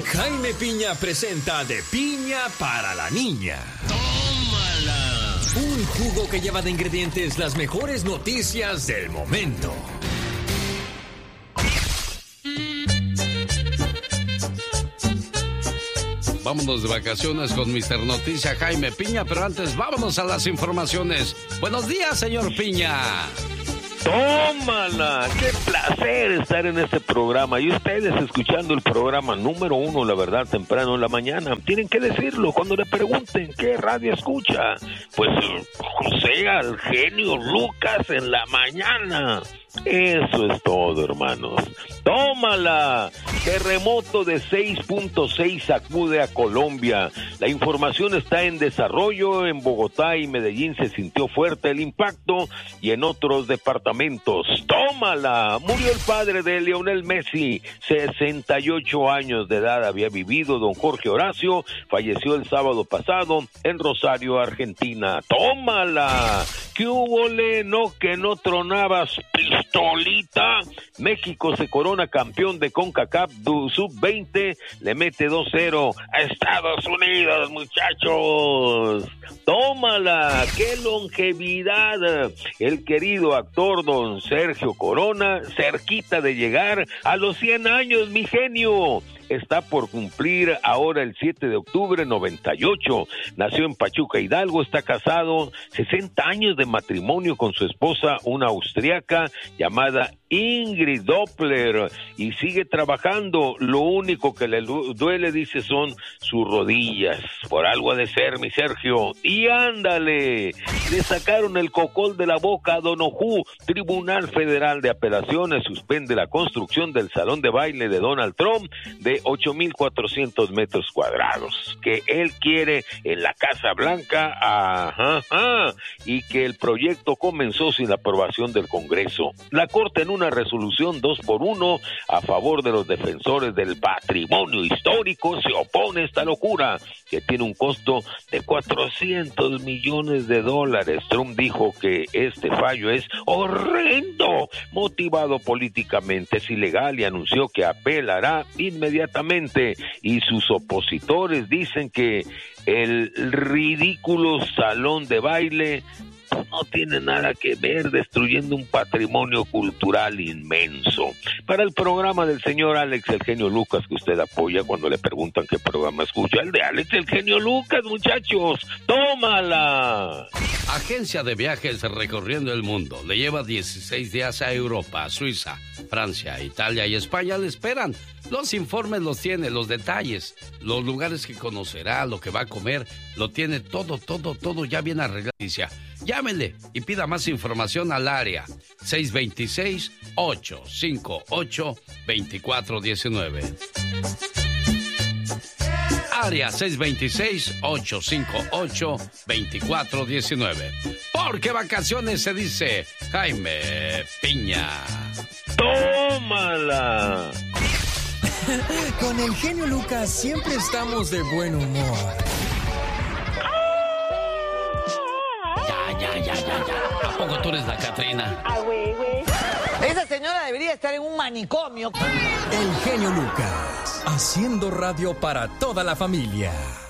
Jaime Piña presenta De Piña para la Niña. ¡Tómala! Un jugo que lleva de ingredientes las mejores noticias del momento. Vámonos de vacaciones con Mr. Noticia Jaime Piña, pero antes vámonos a las informaciones. Buenos días, señor Piña. ¡Tómala! ¡Qué placer estar en este programa! Y ustedes escuchando el programa número 1, la verdad, temprano en la mañana. Tienen que decirlo cuando le pregunten qué radio escucha. Pues José al genio Lucas en la mañana. Eso es todo, hermanos. ¡Tómala! Terremoto de 6.6 sacude a Colombia. La información está en desarrollo. En Bogotá y Medellín se sintió fuerte el impacto y en otros departamentos. ¡Tómala! Murió el padre de Lionel Messi. 68 años de edad había vivido don Jorge Horacio. Falleció el sábado pasado en Rosario, Argentina. ¡Tómala! ¿Qué hubole? No, que no tronabas, pistolita. México se corona campeón de CONCACAF Sub-20, le mete 2-0 a Estados Unidos, muchachos. Tómala, qué longevidad. El querido actor don Sergio Corona, cerquita de llegar a los 100 años, mi genio. Está por cumplir ahora el 7 de octubre, 98. Nació en Pachuca, Hidalgo, está casado, 60 años de matrimonio con su esposa, una austriaca llamada Ingrid Doppler, y sigue trabajando. Lo único que le duele, dice, son sus rodillas. Por algo ha de ser, mi Sergio. Y ándale, le sacaron el cocol de la boca a Don Ojú. Tribunal Federal de Apelaciones suspende la construcción del salón de baile de Donald Trump de 8,400 metros cuadrados, que él quiere en la Casa Blanca, y que el proyecto comenzó sin la aprobación del Congreso. La Corte, en una resolución 2-1 a favor de los defensores del patrimonio histórico, se opone a esta locura, que tiene un costo de $400 millones. Trump dijo que este fallo es horrendo, motivado políticamente, es ilegal, y anunció que apelará inmediatamente. Y sus opositores dicen que el ridículo salón de baile no tiene nada que ver, destruyendo un patrimonio cultural inmenso. Para el programa del señor Alex el genio Lucas, que usted apoya cuando le preguntan qué programa escucha, el de Alex el genio Lucas, muchachos. ¡Tómala! Agencia de viajes recorriendo el mundo. Le lleva 16 días a Europa, Suiza, Francia, Italia y España. Le esperan. Los informes los tiene, los detalles, los lugares que conocerá, lo que va a comer, lo tiene todo ya bien arreglado. Llámenle y pida más información al área 626-858-2419. Área 626-858-2419. Porque vacaciones se dice Jaime Piña. ¡Tómala! Con el genio Lucas siempre estamos de buen humor. Ya. ¿A poco tú eres la Catrina? Güey. Esa señora debería estar en un manicomio. El genio Lucas, haciendo radio para toda la familia.